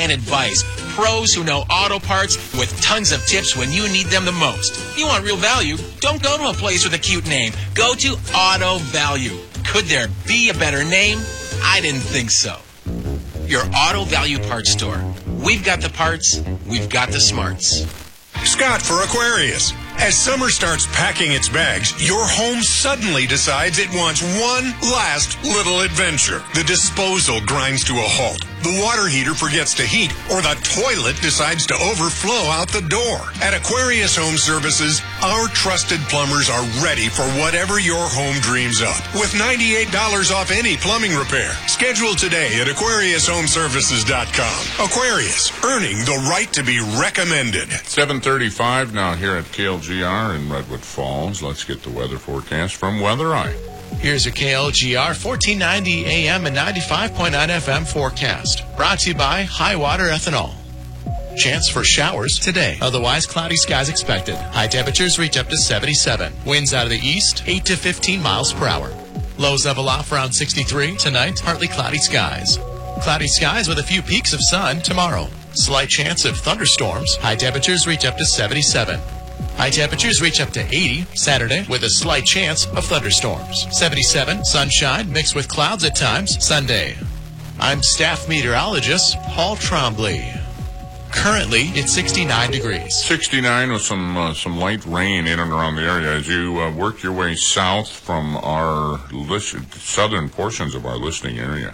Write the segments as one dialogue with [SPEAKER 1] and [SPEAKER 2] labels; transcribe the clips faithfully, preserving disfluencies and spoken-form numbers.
[SPEAKER 1] and advice. Pros who know auto parts with tons of tips when you need them the most. You want real value? Don't go to a place with a cute name. Go to Auto Value. Could there be a better name? I didn't think so. Your Auto Value Parts store. We've got the parts. We've got the smarts.
[SPEAKER 2] Scott for Aquarius. As summer starts packing its bags, your home suddenly decides it wants one last little adventure. The disposal grinds to a halt. The water heater forgets to heat, or the toilet decides to overflow out the door. At Aquarius Home Services, our trusted plumbers are ready for whatever your home dreams up. With ninety-eight dollars off any plumbing repair. Schedule today at Aquarius Home Services dot com. Aquarius, earning the right to be recommended.
[SPEAKER 3] seven thirty-five now here at K L G R in Redwood Falls. Let's get the weather forecast from Weather Eye.
[SPEAKER 4] Here's a K L G R fourteen ninety A M and ninety-five point nine F M forecast. Brought to you by High Water Ethanol. Chance for showers today. Otherwise, cloudy skies expected. High temperatures reach up to seventy-seven. Winds out of the east, eight to fifteen miles per hour. Lows level off around sixty-three. Tonight, partly cloudy skies. Cloudy skies with a few peaks of sun tomorrow. Slight chance of thunderstorms. High temperatures reach up to seventy-seven. High temperatures reach up to eighty Saturday with a slight chance of thunderstorms. seventy-seven, sunshine mixed with clouds at times Sunday. I'm staff meteorologist Paul Trombley. Currently, it's sixty-nine degrees.
[SPEAKER 3] sixty-nine with some uh, some light rain in and around the area as you uh, work your way south from our list- southern portions of our listening area.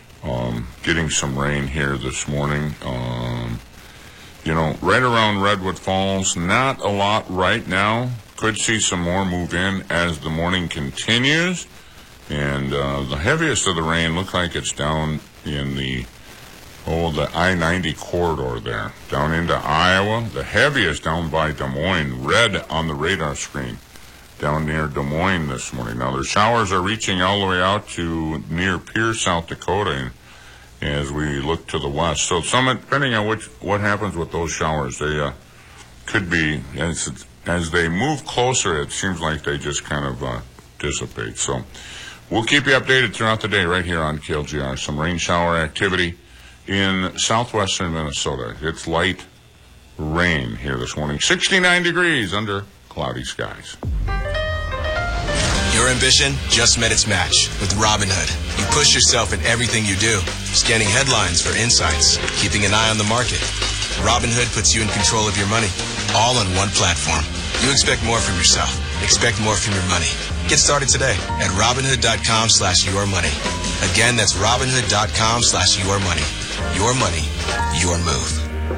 [SPEAKER 3] Um, getting some rain here this morning. Um, you know, right around Redwood Falls, not a lot right now. Could see some more move in as the morning continues. And uh, the heaviest of the rain looks like it's down in the, oh, the I ninety corridor there, down into Iowa. The heaviest down by Des Moines, red on the radar screen, down near Des Moines this morning. Now, the showers are reaching all the way out to near Pierce, South Dakota, as we look to the west. So, some, depending on which what happens with those showers, they uh, could be, as, as they move closer, it seems like they just kind of uh, dissipate. So, we'll keep you updated throughout the day right here on K L G R. Some rain shower activity in southwestern Minnesota. It's light rain here this morning. sixty-nine degrees under cloudy skies.
[SPEAKER 5] Your ambition just met its match with Robinhood. You push yourself in everything you do, scanning headlines for insights, keeping an eye on the market. Robinhood puts you in control of your money, all on one platform. You expect more from yourself. Expect more from your money. Get started today at Robinhood.com slash your money. Again, that's Robinhood.com slash your money. Your money, your move.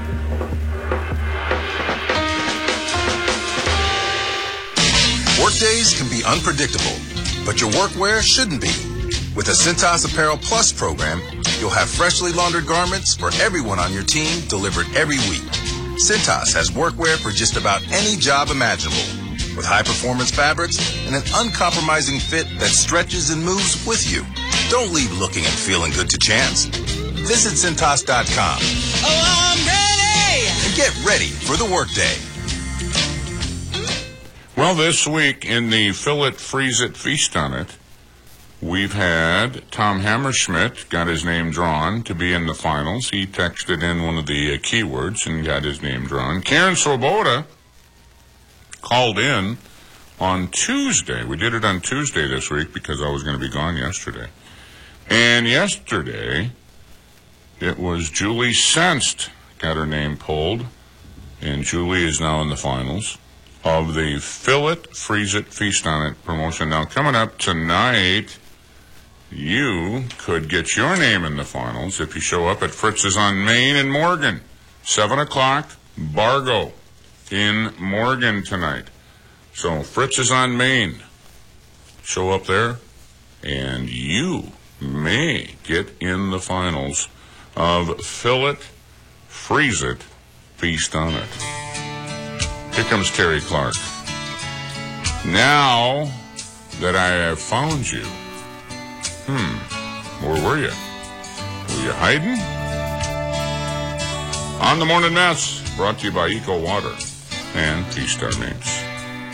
[SPEAKER 6] Workdays can be unpredictable, but your workwear shouldn't be. With the Cintas Apparel Plus program, you'll have freshly laundered garments for everyone on your team delivered every week. Cintas has workwear for just about any job imaginable, with high-performance fabrics and an uncompromising fit that stretches and moves with you. Don't leave looking and feeling good to chance. Visit Cintas dot com.
[SPEAKER 7] Oh, I'm ready!
[SPEAKER 6] And get ready for the workday.
[SPEAKER 3] Well, this week in the Fill It, Freeze It, Feast on It, we've had Tom Hammerschmidt got his name drawn to be in the finals. He texted in one of the uh, keywords and got his name drawn. Karen Swoboda called in on Tuesday. We did it on Tuesday this week because I was going to be gone yesterday. And yesterday, it was Julie Senst got her name pulled, and Julie is now in the finals of the Fill It, Freeze It, Feast on It promotion. Now, coming up tonight, you could get your name in the finals if you show up at Fritz's on Main in Morgan. seven o'clock, Bargo in Morgan tonight. So, Fritz's on Main. Show up there, and you may get in the finals of Fill It, Freeze It, Feast on It. Here comes Terry Clark. Now that I have found you, hmm, where were you? Were you hiding? On the Morning Mess, brought to you by Eco Water and T-Star Mates.